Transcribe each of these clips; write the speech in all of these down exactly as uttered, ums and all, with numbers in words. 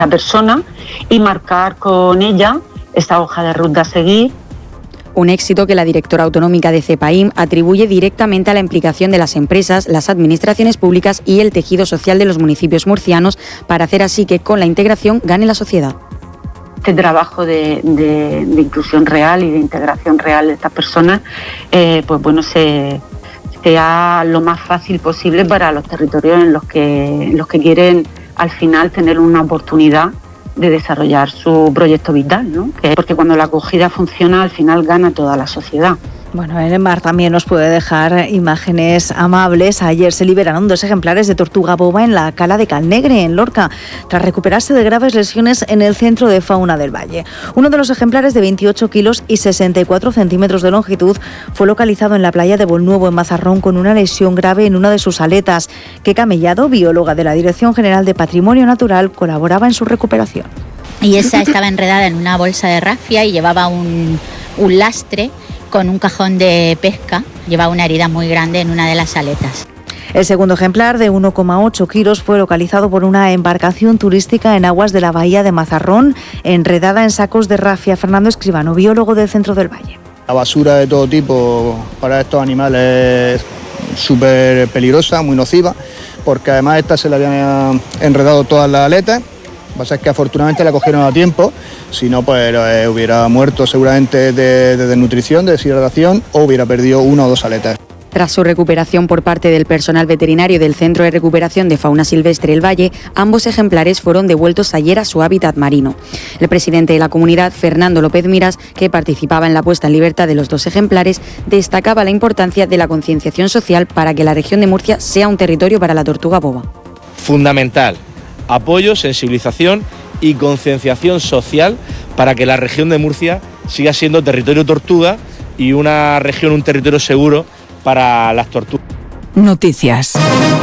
la persona y marcar con ella esa hoja de ruta a seguir. Un éxito que la directora autonómica de CEPAIM atribuye directamente a la implicación de las empresas, las administraciones públicas y el tejido social de los municipios murcianos para hacer así que con la integración gane la sociedad. Este trabajo de, de, de inclusión real y de integración real de estas personas, eh, pues bueno, se, sea lo más fácil posible para los territorios en los que, en los que quieren al final tener una oportunidad de desarrollar su proyecto vital, ¿no? Que, porque cuando la acogida funciona, al final gana toda la sociedad. Bueno, el Mar también nos puede dejar imágenes amables. Ayer se liberaron dos ejemplares de tortuga boba en la cala de Calnegre, en Lorca, tras recuperarse de graves lesiones en el Centro de Fauna del Valle. Uno de los ejemplares, de veintiocho kilos y sesenta y cuatro centímetros de longitud, fue localizado en la playa de Bolnuevo, en Mazarrón, con una lesión grave en una de sus aletas. Keka Mellado, bióloga de la Dirección General de Patrimonio Natural, colaboraba en su recuperación. Y esa estaba enredada en una bolsa de rafia y llevaba un, un lastre con un cajón de pesca, llevaba una herida muy grande en una de las aletas. El segundo ejemplar, de uno coma ocho kilos, fue localizado por una embarcación turística en aguas de la bahía de Mazarrón, enredada en sacos de rafia. Fernando Escribano, biólogo del Centro del Valle. La basura de todo tipo para estos animales es súper peligrosa, muy nociva, porque además a esta se le habían enredado todas las aletas. Lo que pasa es que afortunadamente la cogieron a tiempo, si no pues eh, hubiera muerto seguramente de, de desnutrición, de deshidratación, o hubiera perdido una o dos aletas. Tras su recuperación por parte del personal veterinario del Centro de Recuperación de Fauna Silvestre El Valle, ambos ejemplares fueron devueltos ayer a su hábitat marino. El presidente de la comunidad, Fernando López Miras, que participaba en la puesta en libertad de los dos ejemplares, destacaba la importancia de la concienciación social para que la región de Murcia sea un territorio para la tortuga boba. Fundamental. Apoyo, sensibilización y concienciación social para que la región de Murcia siga siendo territorio tortuga y una región, un territorio seguro para las tortugas. Noticias.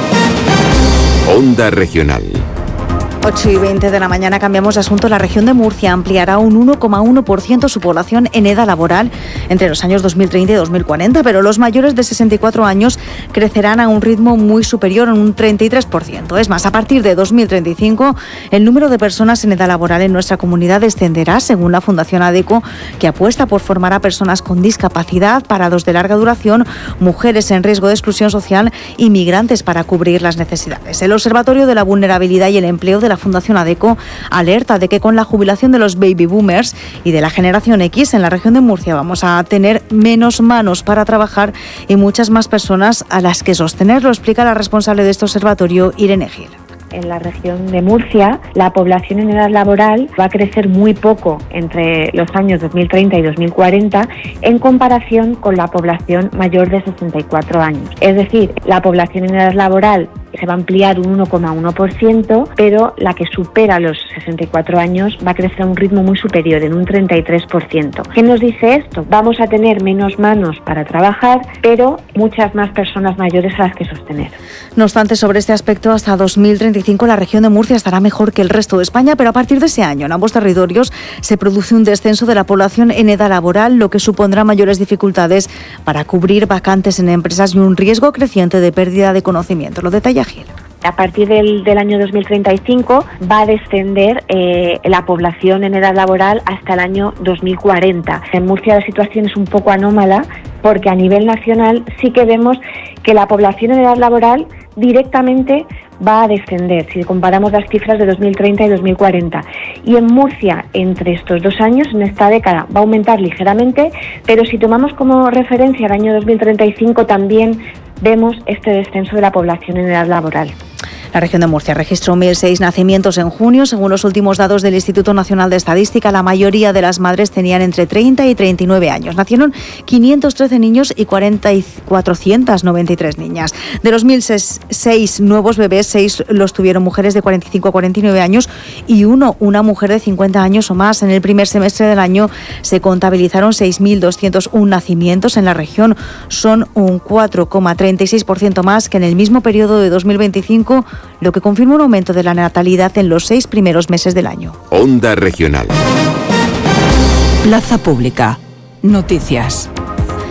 Onda Regional. ocho y veinte de la mañana, cambiamos de asunto. La región de Murcia ampliará un uno coma uno por ciento su población en edad laboral entre los años dos mil treinta y dos mil cuarenta, pero los mayores de sesenta y cuatro años crecerán a un ritmo muy superior, en un treinta y tres por ciento. Es más, a partir de dos mil treinta y cinco, el número de personas en edad laboral en nuestra comunidad descenderá, según la Fundación ADECO, que apuesta por formar a personas con discapacidad, parados de larga duración, mujeres en riesgo de exclusión social y migrantes para cubrir las necesidades. El Observatorio de la Vulnerabilidad y el Empleo de la Fundación ADECO alerta de que con la jubilación de los baby boomers y de la generación X en la región de Murcia vamos a tener menos manos para trabajar y muchas más personas a las que sostener. Lo explica la responsable de este observatorio, Irene Gil. En la región de Murcia, la población en edad laboral va a crecer muy poco entre los años dos mil treinta y dos mil cuarenta en comparación con la población mayor de sesenta y cuatro años. Es decir, la población en edad laboral se va a ampliar un uno coma uno por ciento, pero la que supera los sesenta y cuatro años va a crecer a un ritmo muy superior, en un treinta y tres por ciento. ¿Qué nos dice esto? Vamos a tener menos manos para trabajar, pero muchas más personas mayores a las que sostener. No obstante, sobre este aspecto, hasta dos mil treinta y cinco la región de Murcia estará mejor que el resto de España, pero a partir de ese año en ambos territorios se produce un descenso de la población en edad laboral, lo que supondrá mayores dificultades para cubrir vacantes en empresas y un riesgo creciente de pérdida de conocimiento. Lo detalla Gil. A partir del, del año dos mil treinta y cinco va a descender eh, la población en edad laboral hasta el año dos mil cuarenta. En Murcia la situación es un poco anómala porque a nivel nacional sí que vemos que la población en edad laboral directamente va a descender si comparamos las cifras de dos mil treinta y dos mil cuarenta. Y en Murcia, entre estos dos años, en esta década, va a aumentar ligeramente, pero si tomamos como referencia el año dos mil treinta y cinco, también vemos este descenso de la población en edad laboral. La región de Murcia registró mil seis nacimientos en junio. Según los últimos datos del Instituto Nacional de Estadística, la mayoría de las madres tenían entre treinta y treinta y nueve años. Nacieron quinientos trece niños y cuatrocientas noventa y tres niñas. De los mil seis nuevos bebés, seis los tuvieron mujeres de cuarenta y cinco a cuarenta y nueve años y uno una mujer de cincuenta años o más. En el primer semestre del año se contabilizaron seis mil doscientos uno nacimientos en la región. Son un cuatro coma treinta y seis por ciento más que en el mismo periodo de dos mil veinticinco, lo que confirma un aumento de la natalidad en los seis primeros meses del año. Onda Regional. Plaza Pública. Noticias.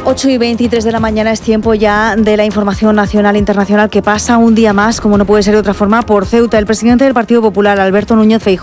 ocho y veintitrés de la mañana es tiempo ya de la información nacional e internacional que pasa un día más, como no puede ser de otra forma, por Ceuta. El presidente del Partido Popular, Alberto Núñez Feijóo,